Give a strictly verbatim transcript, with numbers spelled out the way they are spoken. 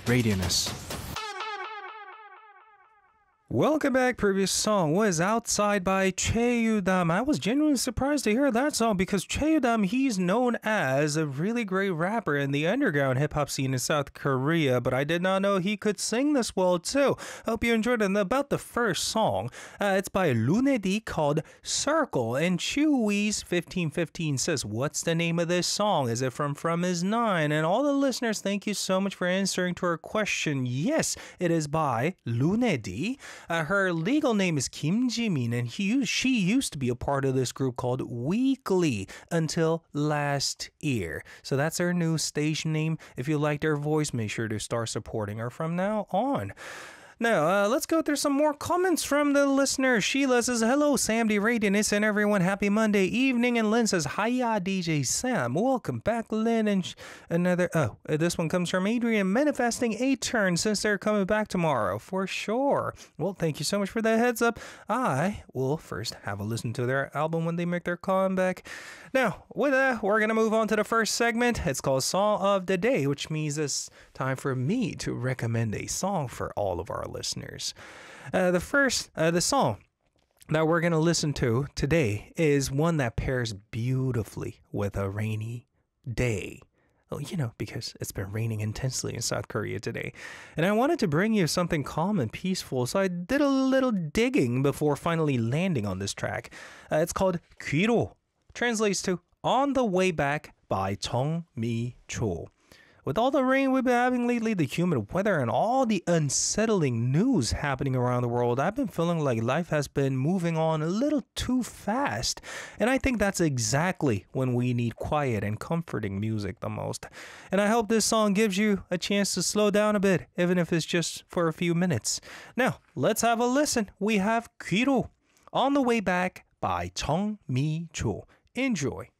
Radioness. Welcome back. Previous song was Outside by Chaeudam. I was genuinely surprised to hear that song because Chaeudam, he's known as a really great rapper in the underground hip-hop scene in South Korea, but I did not know he could sing this well too. Hope you enjoyed it. And about the first song, uh, it's by Lunedi called Circle, and Chewy's fifteen fifteen says, what's the name of this song? Is it from From Is Nine? And all the listeners, thank you so much for answering to our question. Yes, it is by Lunedi. Uh, her legal name is Kim Jimin, and he, she used to be a part of this group called Weekly until last year. So that's her new station name. If you liked her voice, make sure to start supporting her from now on. Now, uh, let's go through some more comments from the listener. Sheila says, hello, Sam D. Radioness and everyone. Happy Monday evening. And Lynn says, hiya, D J Sam. Welcome back, Lynn. And sh- another, oh, this one comes from Adrian, manifesting a turn since they're coming back tomorrow. For sure. Well, thank you so much for that heads up. I will first have a listen to their album when they make their comeback. Now, with that, we're going to move on to the first segment. It's called Song of the Day, which means it's time for me to recommend a song for all of our listeners. Uh, the first, uh, the song that we're going to listen to today is one that pairs beautifully with a rainy day. Well, you know, because it's been raining intensely in South Korea today. And I wanted to bring you something calm and peaceful, so I did a little digging before finally landing on this track. Uh, it's called Quiro. Translates to On the Way Back by Chong Mi-cho. With all the rain we've been having lately, the humid weather, and all the unsettling news happening around the world, I've been feeling like life has been moving on a little too fast. And I think that's exactly when we need quiet and comforting music the most. And I hope this song gives you a chance to slow down a bit, even if it's just for a few minutes. Now, let's have a listen. We have Quiro, On the Way Back by Chong Mi-cho. Enjoy.